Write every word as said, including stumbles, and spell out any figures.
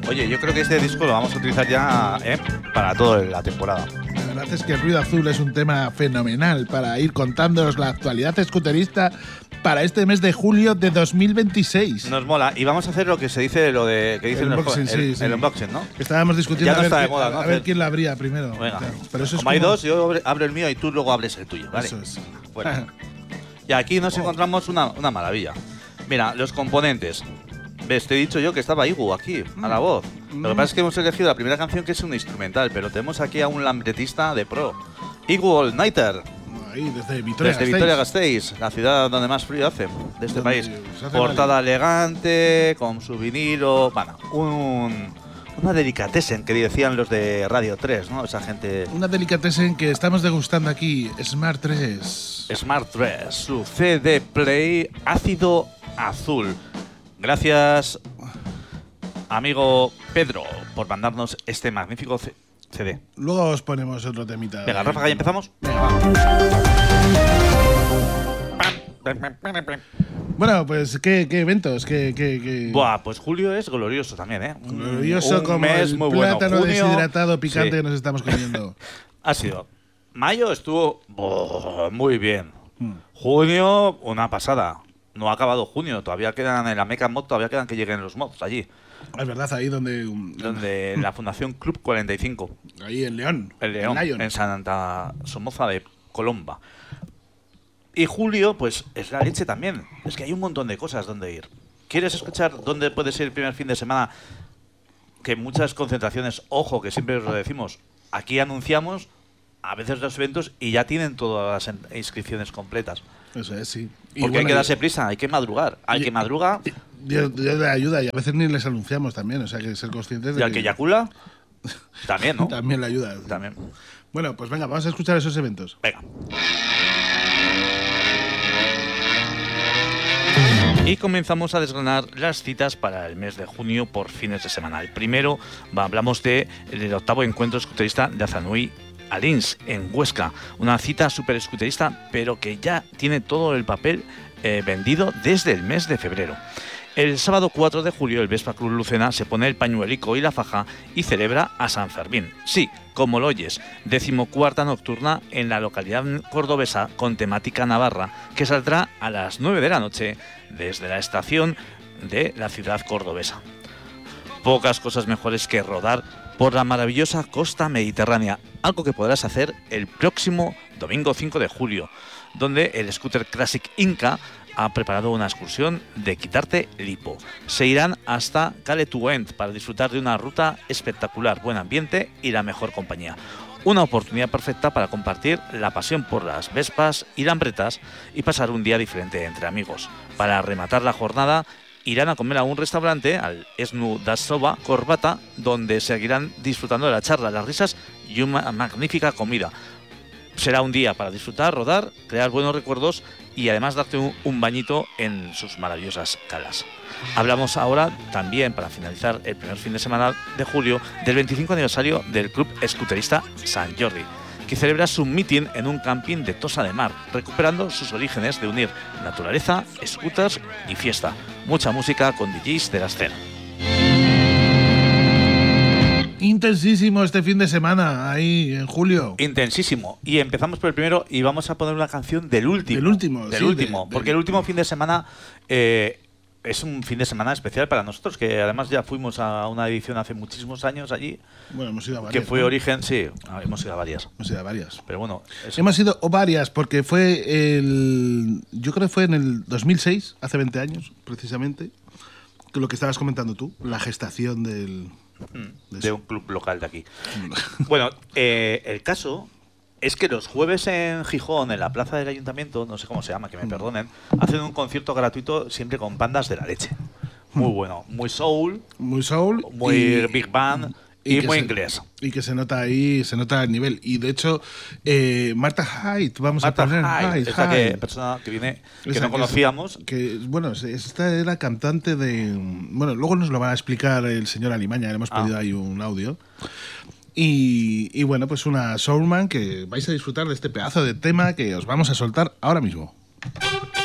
Oye, yo creo que este disco lo vamos a utilizar ya ¿eh? para toda la temporada. La verdad es que el Ruido Azul es un tema fenomenal para ir contándoos la actualidad escuterista para este mes de julio de dos mil veintiséis. Nos mola. Y vamos a hacer lo que se dice, lo de que dicen el los unboxing, jóvenes, el, sí, sí. el unboxing, ¿no? Estábamos discutiendo Ya no a, ver, está de qui- moda, a- ¿no? a ver quién la abría primero. Venga. Claro, pero eso es como hay como- dos, yo abro el mío y tú luego abres el tuyo, ¿vale? Eso es. Bueno. Y aquí nos encontramos una, una maravilla. Mira, los componentes. ¿Ves? Te he dicho yo que estaba Igu aquí, a la voz. Lo que pasa es que hemos elegido la primera canción, que es un instrumental, pero tenemos aquí a un lambretista de pro. Igu All Nighter, Ahí, desde Vitoria desde Vitoria-Gasteiz, la ciudad donde más frío hace de este Donde país. se hace Portada elegante, con su vinilo, bueno, un, una delicatessen que decían los de Radio tres, ¿no? Esa gente. Una delicatessen que estamos degustando aquí, Smart tres. Smart tres, su C D Play ácido azul. Gracias, amigo Pedro, por mandarnos este magnífico C D. Luego os ponemos otro temita. Venga, Rafa, ¿ya empezamos? Venga, vamos. Bueno, pues qué, qué eventos, qué, qué, qué... Buah, pues julio es glorioso también, ¿eh? Un- glorioso un como mes el muy bueno. plátano Junio, deshidratado picante sí, que nos estamos comiendo. ha sido. Mayo estuvo buah, muy bien. Hmm. Junio, una pasada. No ha acabado junio, todavía quedan en la Meca Mod, todavía quedan que lleguen los mods allí. Es verdad, ahí donde... Donde la Fundación Club cuarenta y cinco. Ahí en León. El León, en Lion. en Santa Somoza de Colomba. Y julio, pues es la leche también. Es que hay un montón de cosas donde ir. ¿Quieres escuchar dónde puede ser el primer fin de semana? Que muchas concentraciones, ojo, que siempre os lo decimos, aquí anunciamos a veces los eventos y ya tienen todas las en- inscripciones completas. Eso es, sí. Y Porque hay bueno, que y- darse prisa, hay que madrugar. Al y- que madruga Dios, Dios le ayuda y a veces ni les anunciamos también, o sea que ser conscientes de y al que eyacula, también, ¿no? también le ayuda. También. Bueno, pues venga, vamos a escuchar esos eventos. Venga. Y comenzamos a desgranar las citas para el mes de junio por fines de semana. El primero, va, hablamos de, del octavo encuentro escuterista de Azanui Alins, en Huesca. Una cita súper escuterista, pero que ya tiene todo el papel eh, vendido desde el mes de febrero. El sábado cuatro de julio, el Vespa Cruz Lucena se pone el pañuelico y la faja y celebra a San Fermín. Sí, como lo oyes, decimocuarta nocturna en la localidad cordobesa con temática navarra, que saldrá a las nueve de la noche desde la estación de la ciudad cordobesa. Pocas cosas mejores que rodar por la maravillosa costa mediterránea, algo que podrás hacer el próximo domingo cinco de julio, donde el Scooter Classic Inca ha preparado una excursión de quitarte lipo. Se irán hasta Caletuent para disfrutar de una ruta espectacular, buen ambiente y la mejor compañía. Una oportunidad perfecta para compartir la pasión por las vespas y lambretas y pasar un día diferente entre amigos. Para rematar la jornada, irán a comer a un restaurante, al Esnu das Soba Corbata, donde seguirán disfrutando de la charla, las risas y una magnífica comida. Será un día para disfrutar, rodar, crear buenos recuerdos y además darte un, un bañito en sus maravillosas calas. Hablamos ahora también, para finalizar el primer fin de semana de julio, del veinticinco aniversario del Club Escuterista San Jordi, que celebra su meeting en un camping de Tossa de Mar, recuperando sus orígenes de unir naturaleza, scooters y fiesta. Mucha música con D Js de la escena. Intensísimo este fin de semana, ahí en julio. Intensísimo. Y empezamos por el primero y vamos a poner una canción del último. Del último, Del sí, último. de- porque del- el último fin de semana eh, es un fin de semana especial para nosotros, que además ya fuimos a una edición hace muchísimos años allí, Bueno, hemos ido a varias. que fue ¿no? origen, sí, hemos ido a varias. Hemos ido a varias. Pero bueno, es- Hemos ido a varias porque fue el... Yo creo que fue en el dos mil seis, hace veinte años, precisamente, que lo que estabas comentando tú, la gestación del... mm, de un club local de aquí. Bueno, eh, el caso es que los jueves en Gijón, en la plaza del ayuntamiento, no sé cómo se llama, que me perdonen, hacen un concierto gratuito siempre con bandas de la leche. Muy bueno, muy soul, Muy soul. muy y- big band y, que muy se- inglés. Y que se nota ahí, se nota el nivel. Y de hecho, eh, Marta Hyde, vamos Martha a poner Hyde, Hyde, esa que- Hyde. persona que viene, que Esa no es- conocíamos. Que, bueno, es- esta era cantante de... Bueno, luego nos lo va a explicar el señor Alimaña, le hemos Ah. pedido ahí un audio. Y, y bueno, pues una soulman que vais a disfrutar de este pedazo de tema que os vamos a soltar ahora mismo.